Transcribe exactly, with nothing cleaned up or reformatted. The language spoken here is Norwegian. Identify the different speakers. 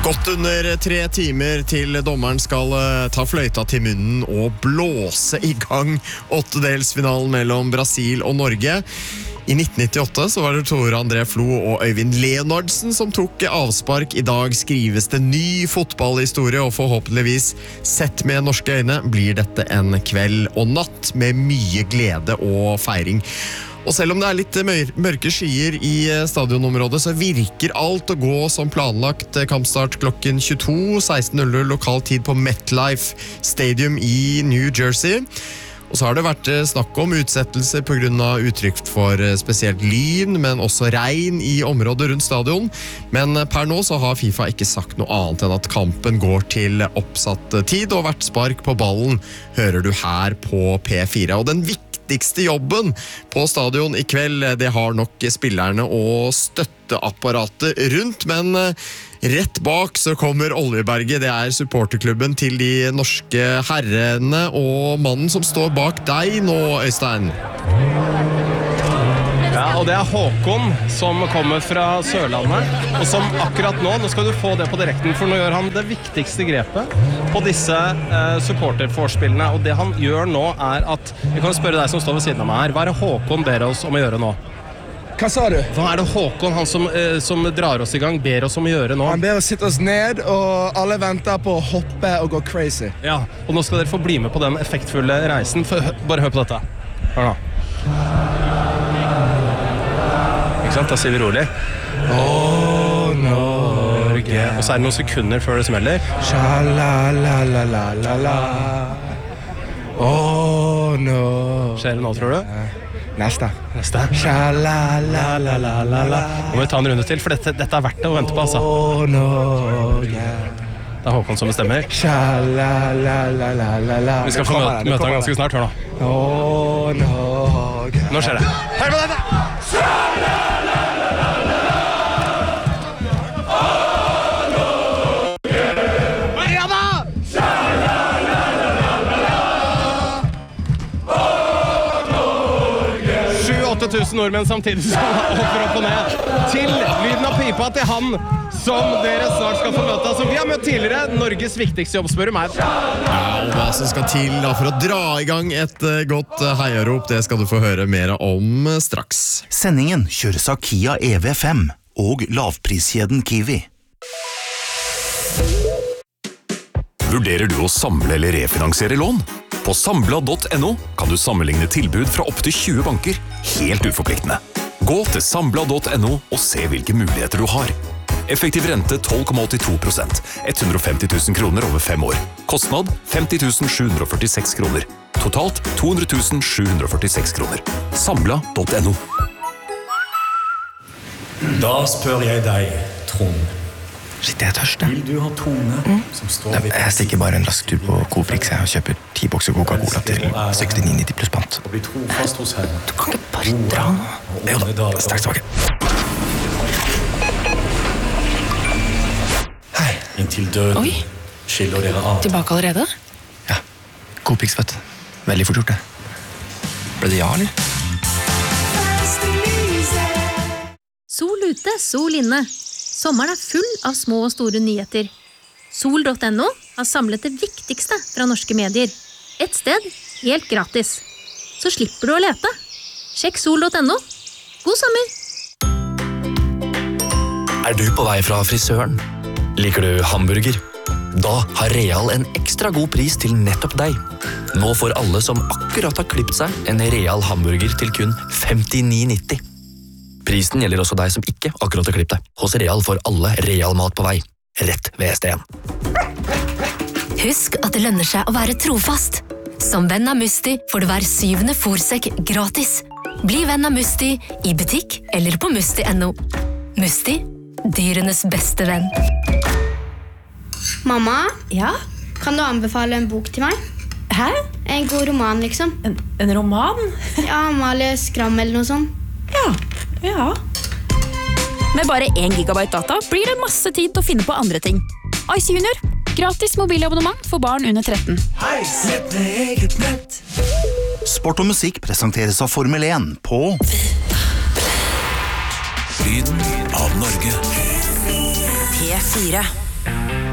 Speaker 1: Godt under tre timer til dommeren skal ta fløyta til munnen og blåse i gang åttedelsfinalen mellom Brasil og Norge. I nitten nittiåtte så var det Tore André Flo og Øyvind Leonardsen som tok avspark. I dag skrives det ny fotballhistorie, og forhåpentligvis sett med norske øyne blir dette en kveld og natt med mye glede og feiring. Og selv om det er litt mørke skyer i stadionområdet, så virker alt å gå som planlagt. Kampstart klokken tjueto, seksten null null lokal tid på MetLife Stadium i New Jersey. Og så har det vært snakk om utsettelser på grunn av utrygt for spesielt lyn, men også regn i området rundt stadion. Men per nå så har FIFA ikke sagt noe annet enn at kampen går til oppsatt tid, og hvert spark på ballen hører du her på P fire. Og den viktigste jobben på stadion i kveld, det har nok spillerne og støtteapparatet rundt, men rett bak så kommer Oljeberget. Det er supporterklubben til de norske herrene, og mannen som står bak deg nå, Øystein.
Speaker 2: Ja, og det er Håkon som kommer fra Sørlandet, og som akkurat nå, nå skal du få det på direkten, for nå gjør han det viktigste grepet på disse eh, supporterforspillene, og det han gjør nå er at, jeg kan spørre deg som står ved siden av meg her, hva er det Håkon ber oss om å gjøre nå?
Speaker 3: Hva sa du?
Speaker 2: Hva er det Håkon, han som, eh, som drar oss i gang, ber oss om å gjøre nå?
Speaker 3: Han ber oss sitte oss ned, og alle venter på å hoppe og gå crazy.
Speaker 2: Ja, og nå skal dere få bli med på den effektfulle reisen, for, bare hør på dette. Hør nå. Ikke sant, da sier vi rolig. Åh, Norge. Og så er det noen sekunder før det smeller.
Speaker 3: Sha-la-la-la-la-la. Åh, Norge.
Speaker 2: Skjer det nå, tror du?
Speaker 3: Neste.
Speaker 2: Neste.
Speaker 3: Sha-la-la-la-la-la.
Speaker 2: Nå må vi ta en runde til, for dette, dette er verdt det å vente på, altså.
Speaker 3: Åh, Norge.
Speaker 2: Det er Håkon som bestemmer.
Speaker 3: Sha-la-la-la-la-la.
Speaker 2: Vi skal få møte, møte han ganske snart, hør nå.
Speaker 3: Åh, Norge.
Speaker 2: Nå skjer det. Hør på dette! åtte tusen nordmenn samtidig som hopper opp og ned til lyden av pipa til han som dere snart skal få møte, som vi har møtt tidligere. Norges viktigste jobb, spør du meg.
Speaker 1: Ja, og hva som skal til da for å dra i gang et godt heiarop, det skal du få høre mer om straks.
Speaker 4: Sendingen kjøres av Kia E V fem og lavpriskjeden Kiwi.
Speaker 5: Vurderer du å samle eller refinansiere lån? På Sambla punktum no kan du sammenligne tilbud fra opp til tjue banker, helt uforpliktende. Gå til Sambla punktum no og se hvilke muligheter du har. Effektiv rente tolv komma åttito prosent, hundre og femti tusen kroner over fem år. Kostnad femti tusen sju hundre og førtiseks kroner. Totalt to hundre tusen sju hundre og førtiseks kroner. Sambla punktum no.
Speaker 6: Da spør jeg deg, Trond.
Speaker 7: Shit, jeg er tørst,
Speaker 6: Vil du ha Tone mm. som står ved
Speaker 7: Jeg stikker bare en rask tur på Coprix og kjøper ti bokser Coca-Cola til sekstini nitti pluss pant.
Speaker 6: Og bli trofast hos Herren.
Speaker 7: Du kan ikke bare dra nå. Jo da, straks tilbake. Hei.
Speaker 6: Inntil døden
Speaker 8: Oi.
Speaker 6: skiller dere av.
Speaker 8: Tilbake allerede?
Speaker 7: Ja, Coprix, vet du. Veldig fort gjort det. Ble det ja, eller?
Speaker 9: Sol ute, sol inne. Sommeren er full av små og store nyheter. Sol punktum no har samlet det viktigste fra norske medier. Et sted, helt gratis. Så slipper du å lete. Sjekk sol punktum no. God sommer!
Speaker 10: Er du på vei fra frisøren? Liker du hamburger? Da har Real en ekstra god pris til nettopp deg. Nå får alle som akkurat har klippet seg en Real hamburger til kun femtini nitti. Prisen gjelder også deg som ikke akkurat har klippet deg. Hos Real får alle Real mat på vei. Rett ved S D en.
Speaker 11: Husk at det lønner seg å være trofast. Som venn av Musti får du hver syvende fôrsekk gratis. Bli venn av Musti i butikk eller på musti punktum no. Musti, dyrenes beste venn.
Speaker 12: Mamma?
Speaker 8: Ja?
Speaker 12: Kan du anbefale en bok til meg?
Speaker 8: Hæ?
Speaker 12: En god roman, liksom.
Speaker 8: En, en roman?
Speaker 12: Ja, Amalie Skram eller noe sånt.
Speaker 8: Ja, ja. Med bare én gigabyte data blir det masse tid til å finne på andre ting. Ice Junior, gratis mobilabonnement for barn under tretten.
Speaker 4: Hei, sett med eget nett. Sport og musikk presenteres av Formel én på
Speaker 5: Lyden av Norge.
Speaker 8: P fire.
Speaker 13: P.